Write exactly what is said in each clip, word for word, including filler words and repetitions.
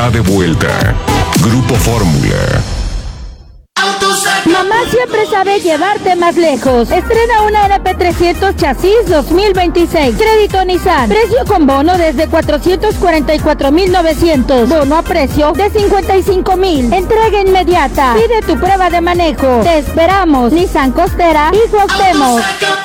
está de vuelta. Grupo Fórmula. Mamá siempre sabe llevarte más lejos. Estrena una N P trescientos Chasis dos mil veintiséis. Crédito Nissan. Precio con bono desde cuatrocientos cuarenta y cuatro mil novecientos. Bono a precio de cincuenta y cinco mil. Entrega inmediata. Pide tu prueba de manejo. Te esperamos. Nissan Costera y Cuauhtémoc.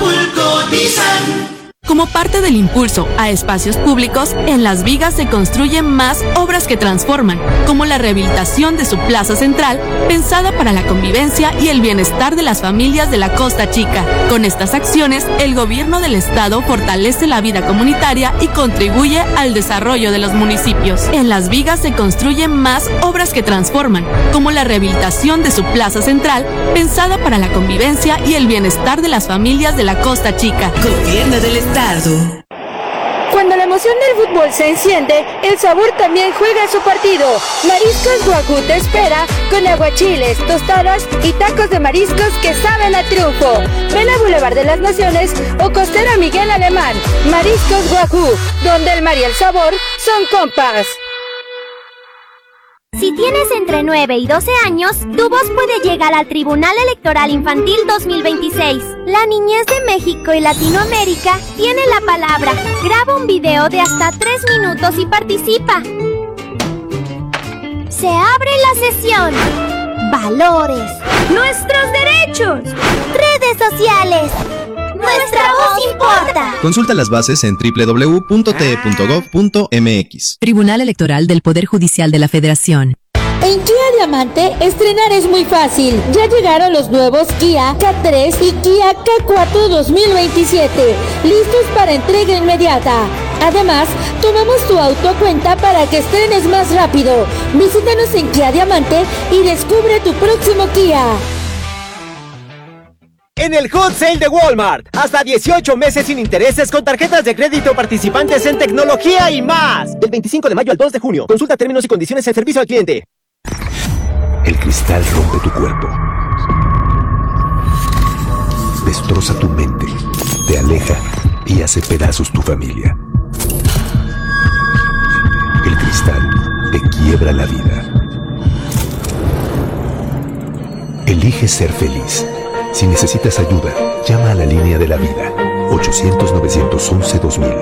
Como parte del impulso a espacios públicos, en Las Vigas se construyen más obras que transforman, como la rehabilitación de su plaza central, pensada para la convivencia y el bienestar de las familias de la Costa Chica. Con estas acciones, el gobierno del estado fortalece la vida comunitaria y contribuye al desarrollo de los municipios. En Las Vigas se construyen más obras que transforman, como la rehabilitación de su plaza central, pensada para la convivencia y el bienestar de las familias de la Costa Chica. Gobierno del estado. Cuando la emoción del fútbol se enciende, el sabor también juega su partido. Mariscos Wagyu te espera con aguachiles, tostadas y tacos de mariscos que saben a triunfo. Ven a Boulevard de las Naciones o Costera Miguel Alemán. Mariscos Wagyu, donde el mar y el sabor son compas. Si tienes entre nueve y doce años, tu voz puede llegar al Tribunal Electoral Infantil dos mil veintiséis. La niñez de México y Latinoamérica tiene la palabra. Graba un video de hasta tres minutos y participa. Se abre la sesión. Valores. Nuestros derechos. Redes sociales. Nuestra voz importa. Consulta las bases en doble u doble u doble u punto t e punto gov punto m x. Tribunal Electoral del Poder Judicial de la Federación. En Kia Diamante, estrenar es muy fácil. Ya llegaron los nuevos Kia K tres y Kia K cuatro dos mil veintisiete, listos para entrega inmediata. Además, tomamos tu auto a cuenta para que estrenes más rápido. Visítanos en Kia Diamante y descubre tu próximo Kia. En el Hot Sale de Walmart, hasta dieciocho meses sin intereses con tarjetas de crédito participantes en tecnología y más. Del veinticinco de mayo al dos de junio. Consulta términos y condiciones en servicio al cliente. El cristal rompe tu cuerpo, destroza tu mente, te aleja y hace pedazos tu familia. El cristal te quiebra la vida. Elige ser feliz. Si necesitas ayuda, llama a la línea de la vida, ochocientos, novecientos once, dos mil.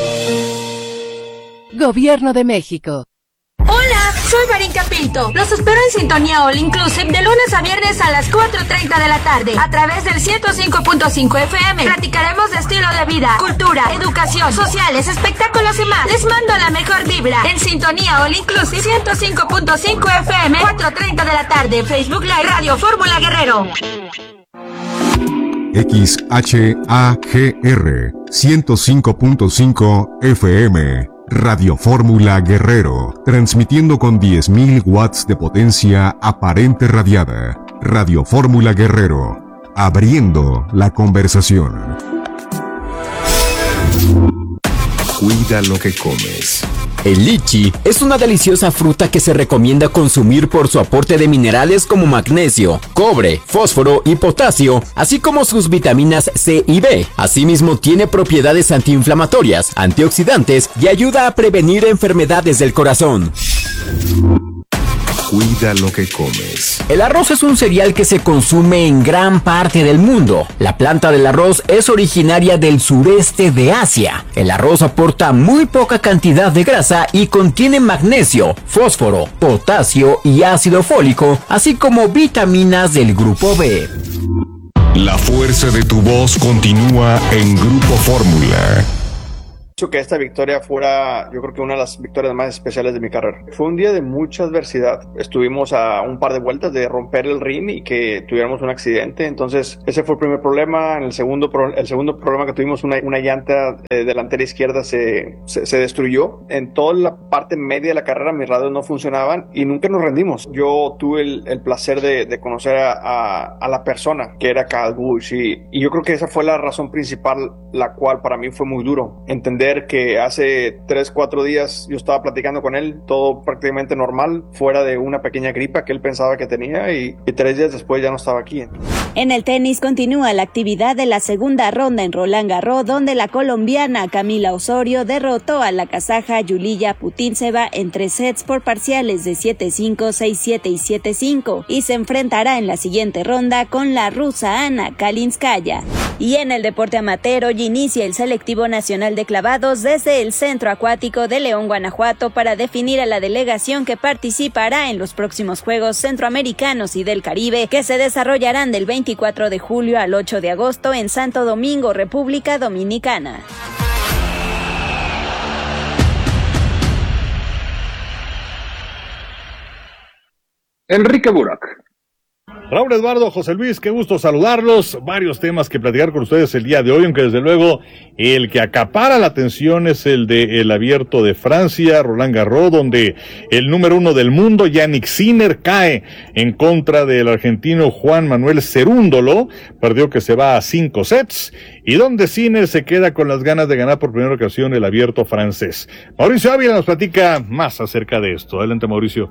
Gobierno de México. Hola, soy Marinka Pinto. Los espero en Sintonía All Inclusive de lunes a viernes a las cuatro treinta de la tarde a través del ciento cinco punto cinco F M. Platicaremos de estilo de vida, cultura, educación, sociales, espectáculos y más. Les mando la mejor vibra en Sintonía All Inclusive ciento cinco punto cinco F M, cuatro treinta de la tarde. Facebook Live Radio Fórmula Guerrero. X H A G R ciento cinco punto cinco F M, Radio Fórmula Guerrero, transmitiendo con diez mil watts de potencia aparente radiada. Radio Fórmula Guerrero, abriendo la conversación. Cuida lo que comes. El lichi es una deliciosa fruta que se recomienda consumir por su aporte de minerales como magnesio, cobre, fósforo y potasio, así como sus vitaminas C y B. Asimismo, tiene propiedades antiinflamatorias, antioxidantes y ayuda a prevenir enfermedades del corazón. Cuida lo que comes. El arroz es un cereal que se consume en gran parte del mundo. La planta del arroz es originaria del sureste de Asia. El arroz aporta muy poca cantidad de grasa y contiene magnesio, fósforo, potasio y ácido fólico, así como vitaminas del grupo B. La fuerza de tu voz continúa en Grupo Fórmula. Que esta victoria fuera, yo creo que una de las victorias más especiales de mi carrera. Fue un día de mucha adversidad. Estuvimos a un par de vueltas de romper el ring y que tuviéramos un accidente. Entonces, ese fue el primer problema. En el segundo, pro, el segundo problema que tuvimos, una, una llanta eh, delantera izquierda se, se, se destruyó. En toda la parte media de la carrera, mis radios no funcionaban y nunca nos rendimos. Yo tuve el, el placer de, de conocer a, a, a la persona que era Kyle Busch y, y yo creo que esa fue la razón principal, la cual para mí fue muy duro. Entender entender que hace tres, cuatro días yo estaba platicando con él, todo prácticamente normal, fuera de una pequeña gripa que él pensaba que tenía, y, y tres días después ya no estaba aquí. En el tenis continúa la actividad de la segunda ronda en Roland Garros, donde la colombiana Camila Osorio derrotó a la kazaja Yuliya Putintseva en tres sets por parciales de siete cinco, seis siete y siete cinco, y se enfrentará en la siguiente ronda con la rusa Ana Kalinskaya. Y en el deporte amateur hoy inicia el selectivo nacional de clavados desde el Centro Acuático de León, Guanajuato, para definir a la delegación que participará en los próximos Juegos Centroamericanos y del Caribe, que se desarrollarán del veinticuatro de julio al ocho de agosto en Santo Domingo, República Dominicana. Enrique Burak. Raúl Eduardo, José Luis, qué gusto saludarlos. Varios temas que platicar con ustedes el día de hoy, aunque desde luego el que acapara la atención es el de el Abierto de Francia, Roland Garros, donde el número uno del mundo, Jannik Sinner, cae en contra del argentino Juan Manuel Cerúndolo, partido que se va a cinco sets, y donde Sinner se queda con las ganas de ganar por primera ocasión el Abierto francés. Mauricio Ávila nos platica más acerca de esto. Adelante, Mauricio.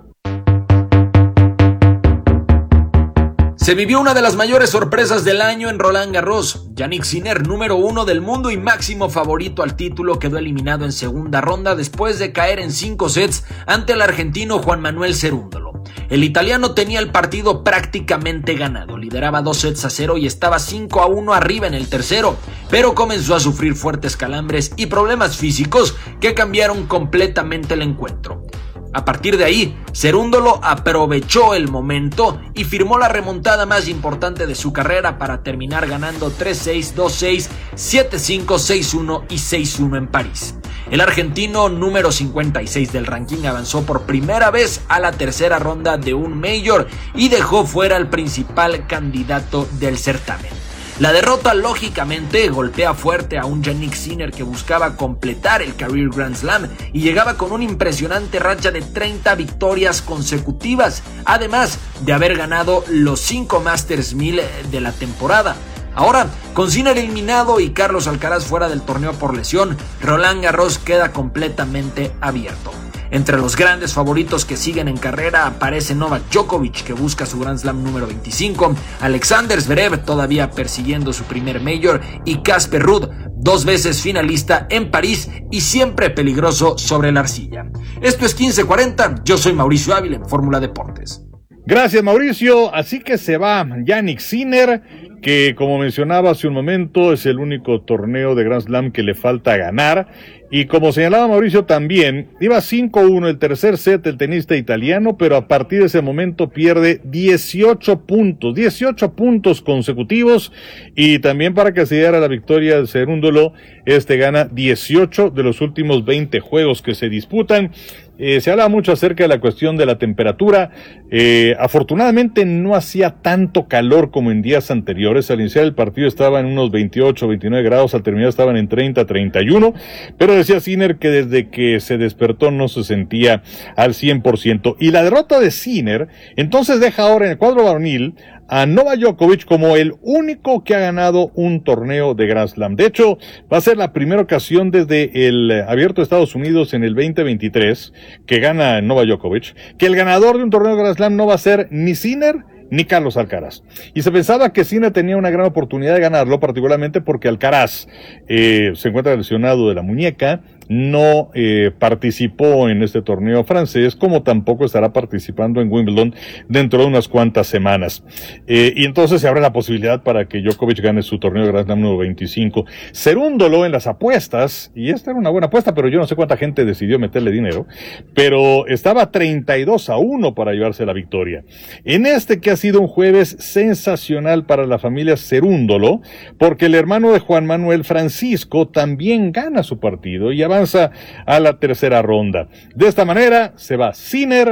Se vivió una de las mayores sorpresas del año en Roland Garros. Jannik Sinner, número uno del mundo y máximo favorito al título, quedó eliminado en segunda ronda después de caer en cinco sets ante el argentino Juan Manuel Cerúndolo. El italiano tenía el partido prácticamente ganado, lideraba dos sets a cero y estaba cinco a uno arriba en el tercero, pero comenzó a sufrir fuertes calambres y problemas físicos que cambiaron completamente el encuentro. A partir de ahí, Cerúndolo aprovechó el momento y firmó la remontada más importante de su carrera para terminar ganando tres seis, dos seis, siete cinco, seis uno y seis uno en París. El argentino número cincuenta y seis del ranking avanzó por primera vez a la tercera ronda de un Major y dejó fuera al principal candidato del certamen. La derrota lógicamente golpea fuerte a un Jannik Sinner que buscaba completar el Career Grand Slam y llegaba con una impresionante racha de treinta victorias consecutivas, además de haber ganado los cinco Masters mil de la temporada. Ahora, con Sinner eliminado y Carlos Alcaraz fuera del torneo por lesión, Roland Garros queda completamente abierto. Entre los grandes favoritos que siguen en carrera aparece Novak Djokovic, que busca su Grand Slam número veinticinco, Alexander Zverev todavía persiguiendo su primer Major y Casper Ruud, dos veces finalista en París y siempre peligroso sobre la arcilla. Esto es quince cuarenta, yo soy Mauricio Ávila en Fórmula Deportes. Gracias, Mauricio. Así que se va Jannik Sinner, que como mencionaba hace un momento es el único torneo de Grand Slam que le falta ganar. Y como señalaba Mauricio también, iba cinco uno el tercer set el tenista italiano, pero a partir de ese momento pierde dieciocho puntos, dieciocho puntos consecutivos, y también para que se diera la victoria de Cerúndolo, este gana dieciocho de los últimos veinte juegos que se disputan. Eh, se habla mucho acerca de la cuestión de la temperatura. Eh, afortunadamente no hacía tanto calor como en días anteriores. Al iniciar el partido estaba en unos veintiocho, veintinueve grados, al terminar estaban en treinta, treinta y uno, pero decía Sinner que desde que se despertó no se sentía al cien por ciento. Y la derrota de Sinner entonces deja ahora en el cuadro varonil a Novak Djokovic como el único que ha ganado un torneo de Grand Slam. De hecho, va a ser la primera ocasión desde el Abierto de Estados Unidos en el veinte veintitrés que gana Novak Djokovic, que el ganador de un torneo de Grand Slam no va a ser ni Sinner ni Carlos Alcaraz. Y se pensaba que Sinner tenía una gran oportunidad de ganarlo, particularmente porque Alcaraz eh, se encuentra lesionado de la muñeca, no eh, participó en este torneo francés, como tampoco estará participando en Wimbledon dentro de unas cuantas semanas. Eh, y entonces se abre la posibilidad para que Djokovic gane su torneo de Grand Slam número veinticinco. Cerúndolo en las apuestas, y esta era una buena apuesta, pero yo no sé cuánta gente decidió meterle dinero, pero estaba treinta y dos a uno para llevarse la victoria. En este que ha sido un jueves sensacional para la familia Cerúndolo, porque el hermano de Juan Manuel, Francisco, también gana su partido y avanza a la tercera ronda. De esta manera se va Sinner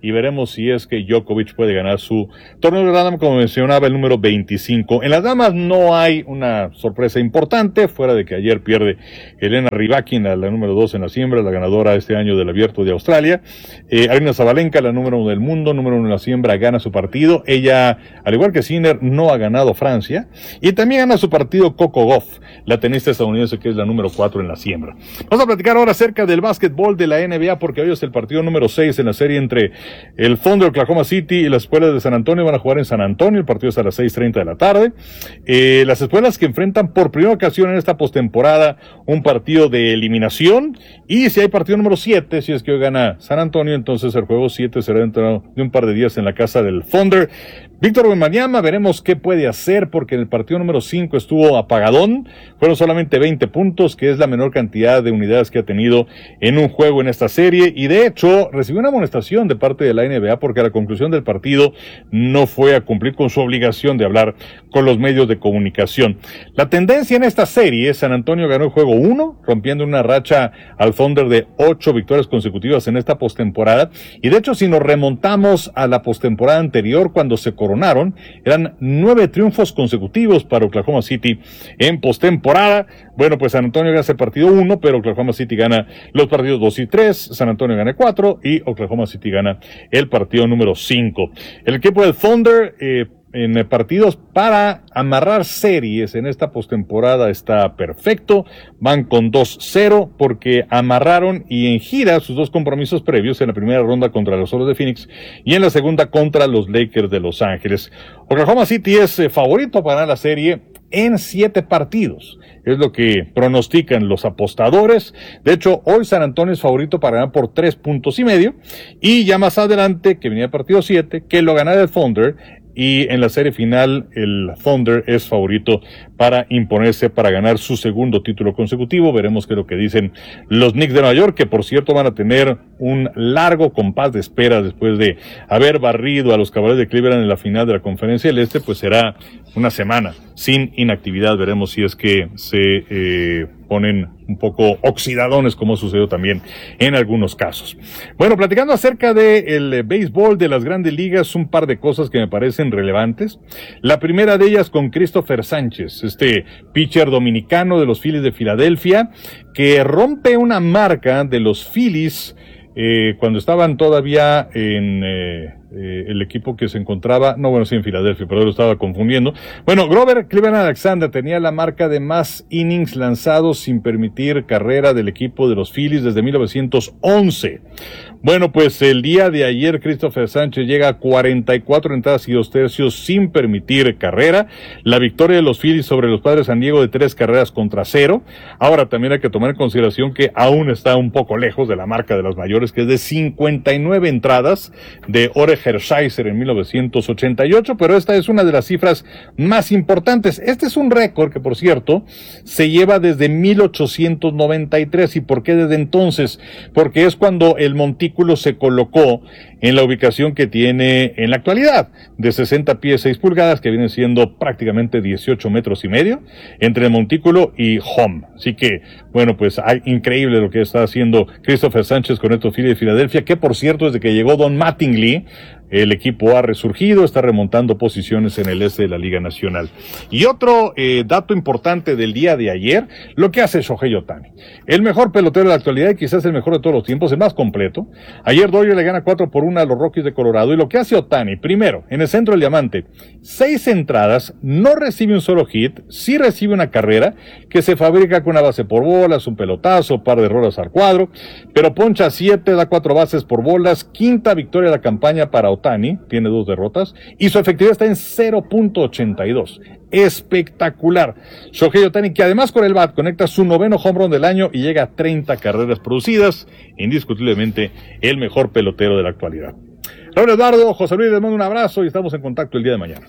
y veremos si es que Djokovic puede ganar su torneo de Grand Slam, como mencionaba, el número veinticinco. En las damas no hay una sorpresa importante, fuera de que ayer pierde Elena Rybakina, la número dos en la siembra, la ganadora este año del Abierto de Australia. Eh, Aryna Sabalenka, la número uno del mundo, número uno en la siembra, gana su partido. Ella, al igual que Sinner, no ha ganado Francia, y también gana su partido Coco Gauff, la tenista estadounidense, que es la número cuatro en la siembra. Vamos a platicar ahora acerca del básquetbol de la N B A, porque hoy es el partido número seis en la serie entre el Thunder, Oklahoma City y las escuelas de San Antonio. Van a jugar en San Antonio, el partido es a las seis treinta de la tarde. Eh, las escuelas que enfrentan por primera ocasión en esta postemporada un partido de eliminación, y si hay partido número siete, si es que hoy gana San Antonio, entonces el juego siete será dentro de un par de días en la casa del Thunder. Víctor Wembanyama, veremos qué puede hacer, porque en el partido número cinco estuvo apagadón, fueron solamente veinte puntos, que es la menor cantidad de unidades que ha tenido en un juego en esta serie, y de hecho recibió una amonestación de parte de la N B A porque a la conclusión del partido no fue a cumplir con su obligación de hablar con los medios de comunicación. La tendencia en esta serie, San Antonio ganó el juego uno, rompiendo una racha al Thunder de ocho victorias consecutivas en esta postemporada, y de hecho si nos remontamos a la postemporada anterior, cuando se coronaron, eran nueve triunfos consecutivos para Oklahoma City en postemporada. Bueno, pues San Antonio gana el partido uno, pero Oklahoma City gana los partidos dos y tres, San Antonio gana cuatro y Oklahoma City gana el partido número cinco. El equipo del Thunder, eh, en partidos para amarrar series en esta postemporada está perfecto, van con dos cero porque amarraron y en gira sus dos compromisos previos, en la primera ronda contra los Solos de Phoenix y en la segunda contra los Lakers de Los Ángeles. Oklahoma City es eh, favorito para ganar la serie en siete partidos, es lo que pronostican los apostadores. De hecho, hoy San Antonio es favorito para ganar por tres puntos y medio, y ya más adelante, que venía el partido siete, que lo ganara el Thunder, y en la serie final el Thunder es favorito para imponerse, para ganar su segundo título consecutivo. Veremos qué es lo que dicen los Knicks de Nueva York, que por cierto van a tener un largo compás de espera después de haber barrido a los Cavaliers de Cleveland en la final de la Conferencia del Este. Pues será una semana sin inactividad. Veremos si es que se eh, ponen un poco oxidadones, como sucedió también en algunos casos. Bueno, platicando acerca del de béisbol de las Grandes Ligas, un par de cosas que me parecen relevantes. La primera de ellas con Christopher Sánchez, este pitcher dominicano de los Phillies de Filadelfia, que rompe una marca de los Phillies eh, cuando estaban todavía en eh, eh, el equipo que se encontraba, no, bueno, sí, en Filadelfia, pero lo estaba confundiendo. Bueno, Grover Cleveland Alexander tenía la marca de más innings lanzados sin permitir carrera del equipo de los Phillies desde mil novecientos once. Bueno, pues el día de ayer Christopher Sánchez llega a cuarenta y cuatro entradas y dos tercios sin permitir carrera. La victoria de los Phillies sobre los Padres de San Diego de tres carreras contra cero. Ahora también hay que tomar en consideración que aún está un poco lejos de la marca de las mayores, que es de cincuenta y nueve entradas de Ore Hershiser en mil novecientos ochenta y ocho, pero esta es una de las cifras más importantes. Este es un récord que, por cierto, se lleva desde mil ochocientos noventa y tres. ¿Y por qué desde entonces? Porque es cuando el montículo se colocó en la ubicación que tiene en la actualidad, de sesenta pies seis pulgadas, que vienen siendo prácticamente dieciocho metros y medio, entre el montículo y home. Así que, bueno, pues hay increíble lo que está haciendo Christopher Sánchez con estos Phillies de Filadelfia, que por cierto, desde que llegó Don Mattingly, el equipo ha resurgido, está remontando posiciones en el este de la Liga Nacional. Y otro eh, dato importante del día de ayer, lo que hace Shohei Ohtani, el mejor pelotero de la actualidad y quizás el mejor de todos los tiempos, el más completo. Ayer Dodgers le gana cuatro por uno a los Rockies de Colorado, y lo que hace Ohtani, primero, en el centro del diamante, seis entradas, no recibe un solo hit, sí recibe una carrera, que se fabrica con una base por bolas, un pelotazo, par de rolas al cuadro, pero poncha siete, da cuatro bases por bolas, quinta victoria de la campaña para Ohtani, tiene dos derrotas, y su efectividad está en cero punto ochenta y dos. Espectacular. Shohei Ohtani, que además con el bat conecta su noveno home run del año y llega a treinta carreras producidas, indiscutiblemente el mejor pelotero de la actualidad. Raúl Eduardo, José Luis, les mando un abrazo y estamos en contacto el día de mañana.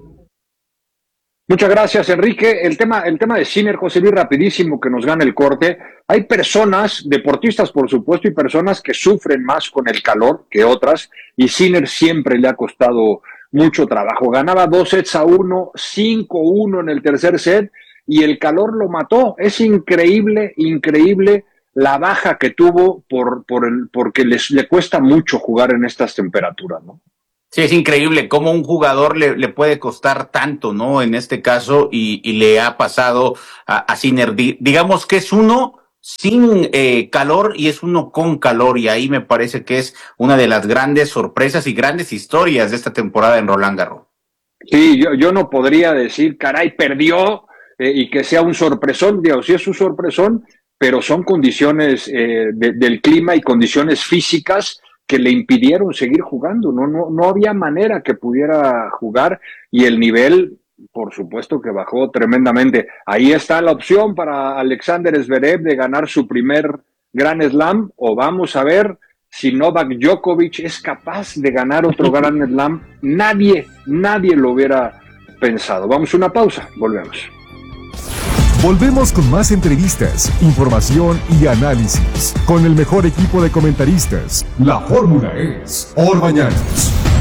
Muchas gracias, Enrique. El tema, el tema de Sinner, José Luis, rapidísimo, que nos gana el corte. Hay personas, deportistas por supuesto, y personas que sufren más con el calor que otras, y Sinner siempre le ha costado mucho trabajo. Ganaba dos sets a uno, cinco uno en el tercer set, y el calor lo mató. Es increíble, increíble la baja que tuvo por, por el, porque les, le cuesta mucho jugar en estas temperaturas, ¿no? Sí, es increíble cómo un jugador le, le puede costar tanto, ¿no? En este caso, y, y le ha pasado a, a Sinner. Di, digamos que es uno sin eh, calor y es uno con calor, y ahí me parece que es una de las grandes sorpresas y grandes historias de esta temporada en Roland Garros. Sí, yo, yo no podría decir, caray, perdió eh, y que sea un sorpresón. Digo, sí es un sorpresón, pero son condiciones eh, de, del clima y condiciones físicas que le impidieron seguir jugando. No, no, no había manera que pudiera jugar, y el nivel, por supuesto que bajó tremendamente. Ahí está la opción para Alexander Zverev de ganar su primer Grand Slam, o vamos a ver si Novak Djokovic es capaz de ganar otro Grand Slam. Nadie, nadie lo hubiera pensado. Vamos a una pausa, volvemos. Volvemos con más entrevistas, información y análisis con el mejor equipo de comentaristas. La fórmula es Orbañanos.